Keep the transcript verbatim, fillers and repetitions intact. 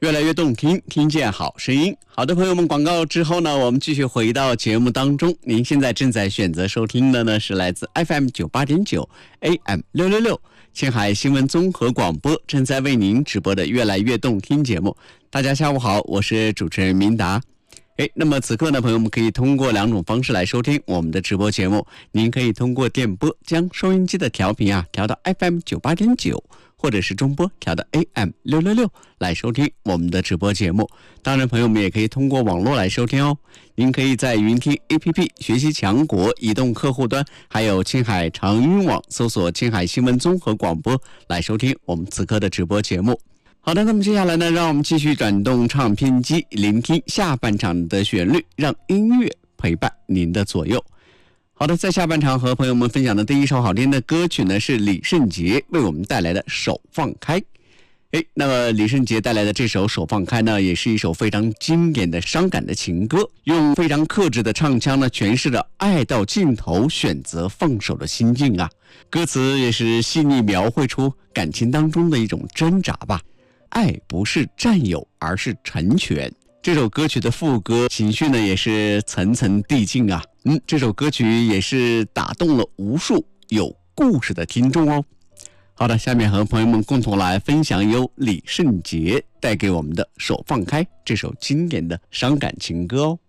越来越动听，听见好声音。好的，朋友们，广告之后呢，我们继续回到节目当中。您现在正在选择收听的呢，是来自 F M 九八点九 A M 六六六青海新闻综合广播正在为您直播的越来越动听节目。大家下午好，我是主持人明达。诶，那么此刻呢，朋友们可以通过两种方式来收听我们的直播节目。您可以通过电波将收音机的调频啊调到 F M 九八点九，或者是中波调到 A M 六六六来收听我们的直播节目。当然，朋友们也可以通过网络来收听哦。您可以在云听 A P P 学习强国移动客户端，还有青海长音网搜索青海新闻综合广播来收听我们此刻的直播节目。好的，那么接下来呢，让我们继续转动唱片机，聆听下半场的旋律，让音乐陪伴您的左右。好的，在下半场和朋友们分享的第一首好听的歌曲呢，是李圣杰为我们带来的《手放开》。诶，那么李圣杰带来的这首《手放开》呢，也是一首非常经典的伤感的情歌，用非常克制的唱腔呢，诠释了爱到尽头选择放手的心境啊。歌词也是细腻描绘出感情当中的一种挣扎吧。爱不是占有，而是成全。这首歌曲的副歌情绪呢，也是层层递进啊。嗯，这首歌曲也是打动了无数有故事的听众哦。好的，下面和朋友们共同来分享由李圣杰带给我们的《手放开》这首经典的伤感情歌哦。